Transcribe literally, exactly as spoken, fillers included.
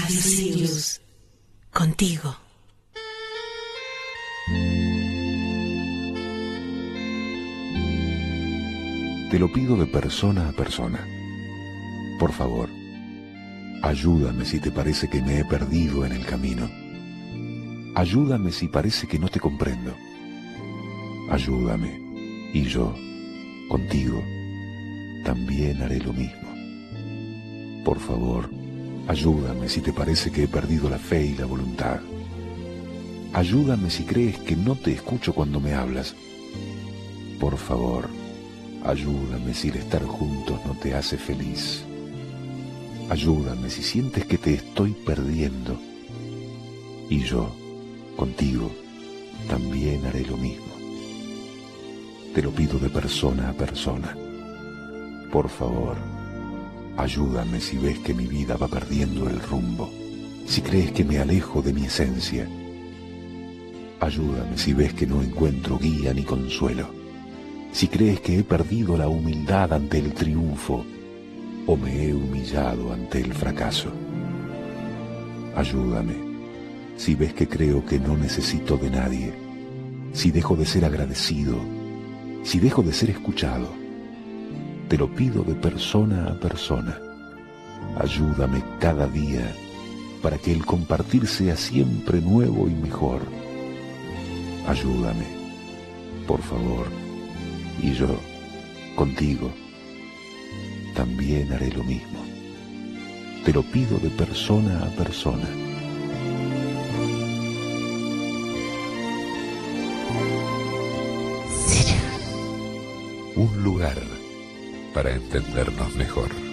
Radio Sirius, contigo. Te lo pido de persona a persona. Por favor, ayúdame si te parece que me he perdido en el camino. Ayúdame si parece que no te comprendo. Ayúdame, y yo, contigo, también haré lo mismo. Por favor, ayúdame si te parece que he perdido la fe y la voluntad. Ayúdame si crees que no te escucho cuando me hablas. Por favor, ayúdame si el estar juntos no te hace feliz. Ayúdame si sientes que te estoy perdiendo. Y yo, contigo, también haré lo mismo. Te lo pido de persona a persona. Por favor, ayúdame si ves que mi vida va perdiendo el rumbo, si crees que me alejo de mi esencia. Ayúdame si ves que no encuentro guía ni consuelo, si crees que he perdido la humildad ante el triunfo o me he humillado ante el fracaso. Ayúdame si ves que creo que no necesito de nadie, si dejo de ser agradecido, si dejo de ser escuchado. Te lo pido de persona a persona. Ayúdame cada día para que el compartir sea siempre nuevo y mejor. Ayúdame, por favor, y yo, contigo, también haré lo mismo. Te lo pido de persona a persona. Un lugar para entendernos mejor.